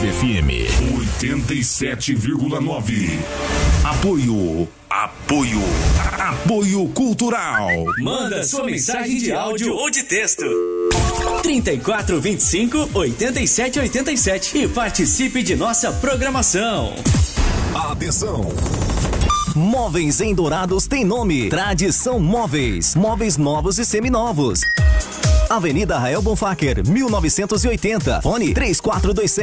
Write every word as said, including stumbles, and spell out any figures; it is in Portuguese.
F M oitenta e sete vírgula nove. Apoio. Apoio. Apoio cultural. Manda sua mensagem de áudio ou de texto. trinta e quatro, vinte e cinco, oitenta e sete, oitenta e sete e participe de nossa programação. Atenção. Móveis em Dourados tem nome. Tradição Móveis. Móveis novos e seminovos. Avenida Rael Bonfacker, mil novecentos e oitenta. Fone três quatro dois sete